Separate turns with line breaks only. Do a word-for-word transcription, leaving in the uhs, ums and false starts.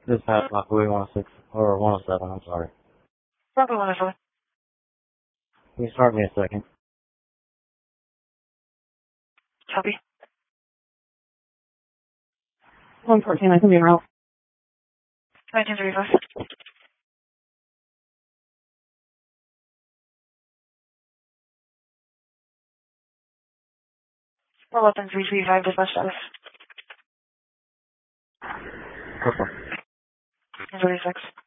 This past Makawi one oh six, or one oh seven, I'm sorry.
Bravo one oh seven.
Can you start me a second?
Copy. one fourteen, I can be en route. nineteen thirty-five. eleven three three five, dispatch status.
Purple.
thirty-six.